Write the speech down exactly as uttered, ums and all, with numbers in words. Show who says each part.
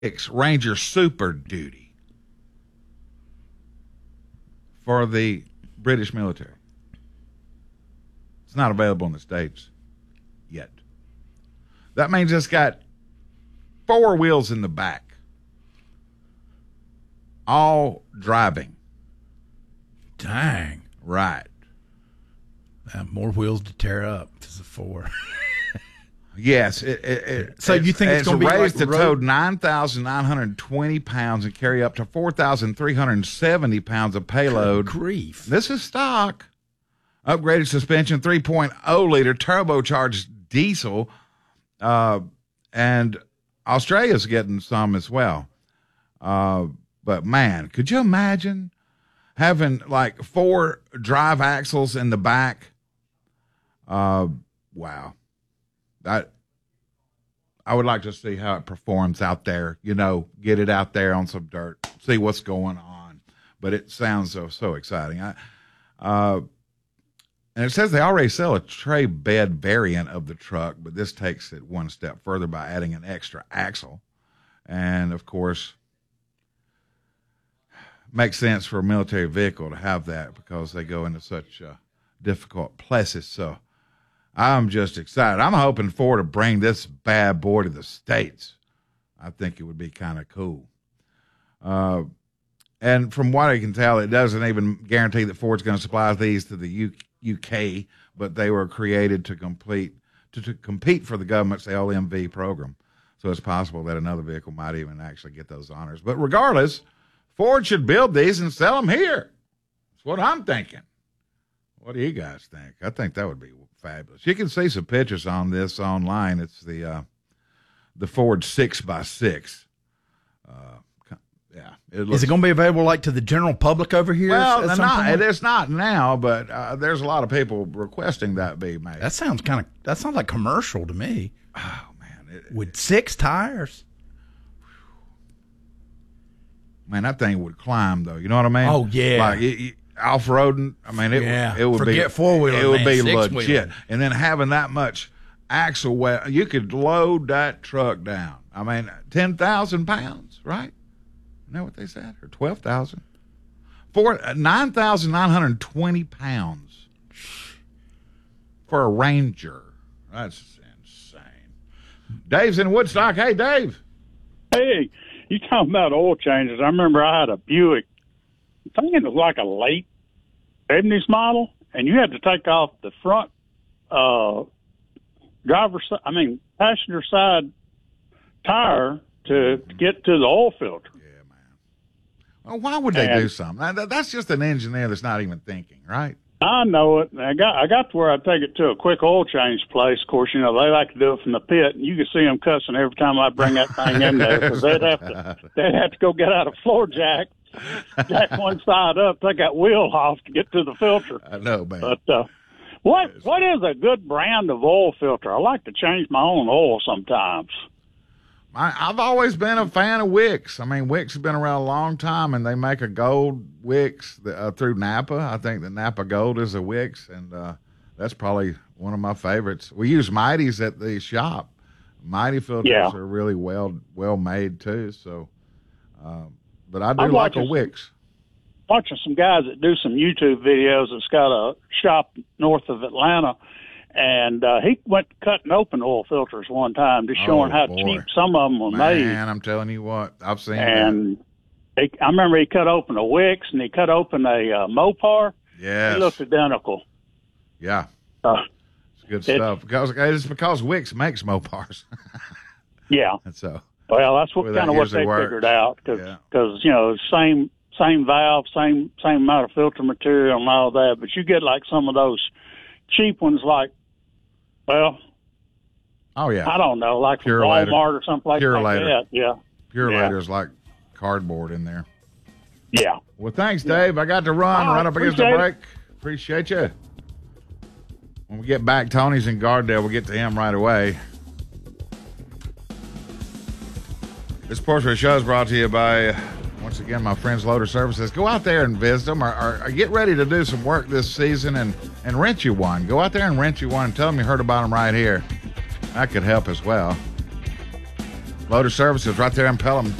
Speaker 1: Ranger Super Duty for the British military. It's not available in the States yet. That means it's got four wheels in the back, all driving.
Speaker 2: Dang.
Speaker 1: Right.
Speaker 2: Uh, more wheels to tear up. This is a four.
Speaker 1: Yes. It, it, it,
Speaker 2: so you think it's, it's going to be
Speaker 1: raised
Speaker 2: like
Speaker 1: to tow nine thousand nine hundred twenty pounds and carry up to four thousand three hundred seventy pounds of payload.
Speaker 2: Good grief.
Speaker 1: This is stock. Upgraded suspension, three point oh liter turbocharged diesel. Uh, and Australia's getting some as well. Uh, but, man, could you imagine having like four drive axles in the back? Uh, wow. I, I would like to see how it performs out there, you know, get it out there on some dirt, see what's going on. But it sounds so, so exciting. I, uh, and it says they already sell a tray bed variant of the truck, but this takes it one step further by adding an extra axle. And, of course, makes sense for a military vehicle to have that because they go into such uh, difficult places. So I'm just excited. I'm hoping Ford to bring this bad boy to the States. I think it would be kind of cool. Uh, and from what I can tell, it doesn't even guarantee that Ford's going to supply these to the U- UK, but they were created to complete to, to compete for the government's L M V program. So it's possible that another vehicle might even actually get those honors. But regardless, Ford should build these and sell them here. That's what I'm thinking. What do you guys think? I think that would be fabulous. You can see some pictures on this online. It's the uh, the Ford six by six. Uh, yeah. It looks,
Speaker 2: Is it going to be available like to the general public over here?
Speaker 1: Well, not, it is not now, but uh, there's a lot of people requesting that be made.
Speaker 2: That sounds kind of that sounds like commercial to me.
Speaker 1: Oh man, it,
Speaker 2: with six tires.
Speaker 1: Man, that thing would climb though. You know what I mean?
Speaker 2: Oh yeah.
Speaker 1: Like it, it, off-roading, I mean, it,
Speaker 2: yeah.
Speaker 1: it would
Speaker 2: Forget
Speaker 1: be
Speaker 2: four-wheeler,
Speaker 1: it would
Speaker 2: man.
Speaker 1: be legit.
Speaker 2: Six-wheeler.
Speaker 1: And then having that much axle weight, you could load that truck down. I mean, ten thousand pounds, right? Isn't that what they said? Or twelve thousand? For nine thousand nine hundred twenty pounds for a Ranger. That's insane. Dave's in Woodstock. Hey, Dave.
Speaker 3: Hey, you talking about oil changes. I remember I had a Buick. I think it was like a late seventies model, and you had to take off the front uh, driver's, I mean, passenger side tire to, to get to the oil filter.
Speaker 1: Yeah, man. Well, why would they
Speaker 3: and,
Speaker 1: do something? That, that's just an engineer that's not even thinking, right?
Speaker 3: I know it. I got I got to where I take it to a quick oil change place. Of course, you know they like to do it from the pit, and you can see them cussing every time I bring that thing in there because they'd have to they'd have to go get out a floor jack, jack one side up, take that wheel off to get to the filter.
Speaker 1: I know, man.
Speaker 3: But uh, what what is a good brand of oil filter? I like to change my own oil sometimes.
Speaker 1: I, I've always been a fan of Wix. I mean, Wix has been around a long time, and they make a gold Wix uh, through Napa. I think the Napa Gold is a Wix, and uh, that's probably one of my favorites. We use Mighty's at the shop. Mighty filters
Speaker 3: yeah.
Speaker 1: are really well well made too. So, uh, but I do
Speaker 3: I'm
Speaker 1: like
Speaker 3: watching,
Speaker 1: a Wix.
Speaker 3: Watching some guys that do some YouTube videos. That's got a shop north of Atlanta. And uh, he went cutting open oil filters one time, just showing
Speaker 1: oh,
Speaker 3: how
Speaker 1: boy.
Speaker 3: cheap some of them were
Speaker 1: Man,
Speaker 3: made.
Speaker 1: Man, I'm telling you what, I've seen
Speaker 3: and
Speaker 1: that.
Speaker 3: He, I remember he cut open a Wix and he cut open a uh, Mopar.
Speaker 1: Yes.
Speaker 3: He looked identical.
Speaker 1: Yeah.
Speaker 3: Uh,
Speaker 1: it's good stuff. Because it's because Wix makes Mopars.
Speaker 3: yeah.
Speaker 1: And so.
Speaker 3: Well, that's what
Speaker 1: well,
Speaker 3: kind
Speaker 1: that
Speaker 3: of what they
Speaker 1: works.
Speaker 3: figured out because
Speaker 1: yeah.
Speaker 3: you know same same valve, same same amount of filter material and all that, but you get like some of those cheap ones like. Well,
Speaker 1: oh yeah,
Speaker 3: I don't know, like from
Speaker 1: Purelator.
Speaker 3: Walmart or someplace
Speaker 1: Purelator.
Speaker 3: like that. Yeah,
Speaker 1: Purelator's
Speaker 3: yeah.
Speaker 1: like cardboard in there.
Speaker 3: Yeah.
Speaker 1: Well, thanks, Dave. I got to run
Speaker 3: All
Speaker 1: right
Speaker 3: right,
Speaker 1: up against the
Speaker 3: appreciate
Speaker 1: break. Appreciate you. When we get back, Tony's in Gardendale. We'll get to him right away. This portion of the show is brought to you by, once again, my friends Loader Services. Go out there and visit them, or, or, or get ready to do some work this season and, and rent you one. Go out there and rent you one and tell them you heard about them right here. That could help as well. Loader Services right there in Pelham.